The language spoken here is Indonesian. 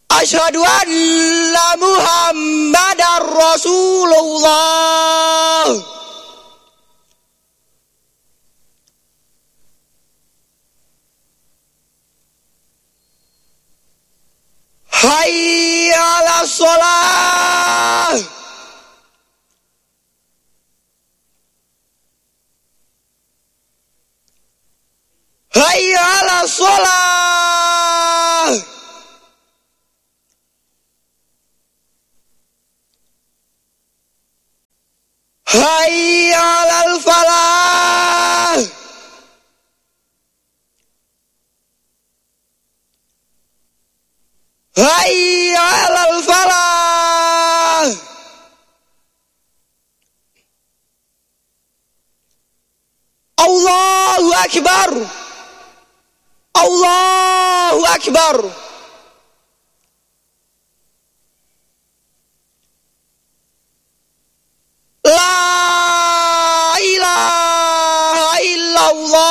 Asyhadu anna Muhammadar Rasulullah. Hayya 'alas shalah. Hayya 'alas shalah. Hayya 'alal falah. Hayya 'alal falah. Allahu akbar. Allahu akbar. La ilaha illallah.